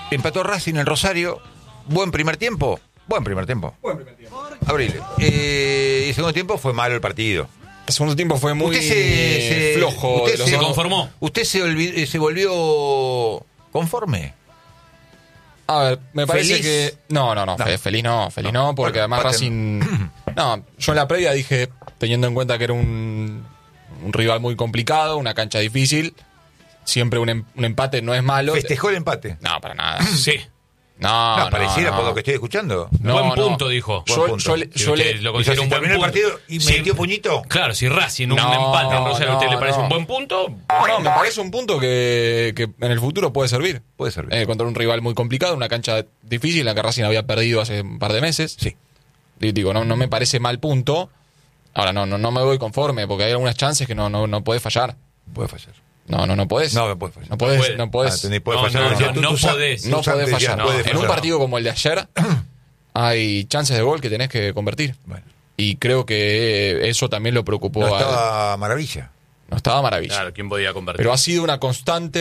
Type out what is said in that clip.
Empató Racing en Rosario. Buen primer tiempo. Abril. Y el segundo tiempo fue malo el partido. El segundo tiempo fue muy flojo. Usted se conformó. ¿Usted se volvió conforme? A ver, me parece ¿Feliz? que... No. Feliz no, porque además Racing... No, yo en la previa dije, teniendo en cuenta que era un rival muy complicado, una cancha difícil, siempre un empate no es malo. ¿Festejó el empate? No, para nada. Sí. No, pareciera por lo que estoy escuchando. Buen punto, dijo. Yo Lo considero un buen terminó el punto. partido y metió puñito. Claro, si Racing un empate en Rosario, ¿a usted le parece un buen punto? No, me parece un punto que en el futuro puede servir. Puede servir. Contra un rival muy complicado, una cancha difícil, la que Racing había perdido hace un par de meses. Sí. Digo, no me parece mal punto. Ahora, no me voy conforme, porque hay algunas chances que no podés fallar. Puede fallar. No podés. No puede fallar. No podés. No Puede fallar. no podés. No podés fallar. puede En fallar. un partido como el de ayer, hay chances de gol que tenés que convertir. Bueno. Y creo que eso también lo preocupó. No estaba maravilla. No estaba maravilla. Claro, ¿quién podía convertir? Pero ha sido una constante